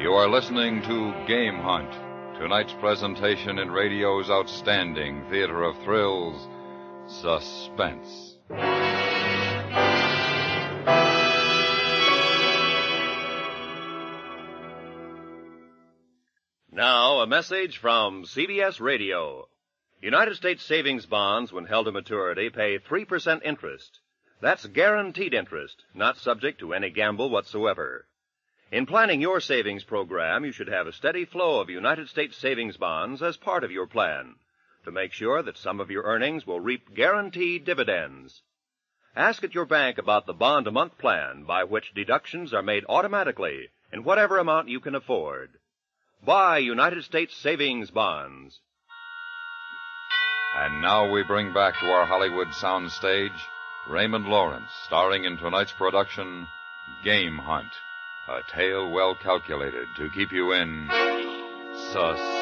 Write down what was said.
You are listening to Game Hunt, tonight's presentation in radio's outstanding theater of thrills, Suspense. Now, a message from CBS Radio. United States savings bonds, when held to maturity, pay 3% interest. That's guaranteed interest, not subject to any gamble whatsoever. In planning your savings program, you should have a steady flow of United States savings bonds as part of your plan to make sure that some of your earnings will reap guaranteed dividends. Ask at your bank about the bond-a-month plan by which deductions are made automatically in whatever amount you can afford. Buy United States savings bonds. And now we bring back to our Hollywood soundstage Raymond Lawrence, starring in tonight's production, Game Hunt, a tale well calculated to keep you in suspense.